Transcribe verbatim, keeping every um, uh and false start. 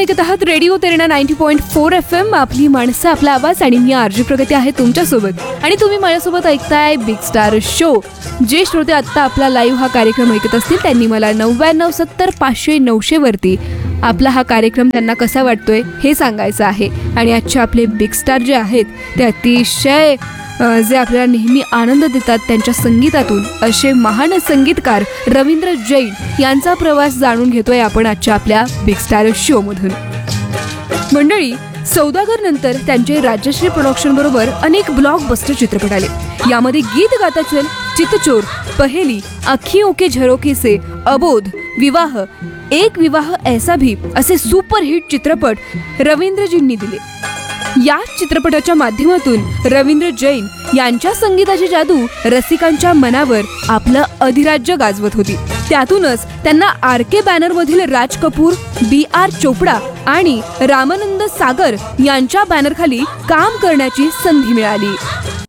ऐकत आहात radio Terna ninety point four F M. आपली माणसं, आपला आवाज आणि मी आरजी प्रगती आहे तुमच्यासोबत. आणि तुम्ही माझ्यासोबत ऐकताय बिग स्टार शो. जे श्रोते आत्ता आपला लाईव्ह हा कार्यक्रम ऐकत असतील त्यांनी मला नव्याण्णव सत्तर पाचशे नऊशे वरती आपला हा कार्यक्रम त्यांना कसा वाटतोय हे सांगायचं आहे. आणि आजचे आपले बिग स्टार जे आहेत ते अतिशय जे आपल्याला नेहमी आनंद देतात त्यांच्या संगीतातून, असे महान संगीतकार रवींद्र जैन यांचा प्रवास जाणून घेतोय आपण आजच्या आपल्या बिग स्टार शो मधून. मंडळी, सौदागर नंतर त्यांचे राजश्री प्रोडक्शन बरोबर अनेक ब्लॉकबस्टर चित्रपट आले. यामध्ये गीत गाता चल, चितचोर, पहेली, आँखियों के झरोखे से, अबोध, विवाह, एक विवाह ऐसा भी असे सुपरहिट चित्रपट रवींद्रजींनी दिले. या चित्रपटाच्या माध्यमातून रवींद्र जैन यांच्या संगीताची जादू रसिकांच्या मनावर आपलं अधिराज्य गाजवत होती. त्यातूनच त्यांना आर के बॅनर मधील राज कपूर, बी आर चोपडा आणि रामानंद सागर यांच्या बॅनर खाली काम करण्याची संधी मिळाली.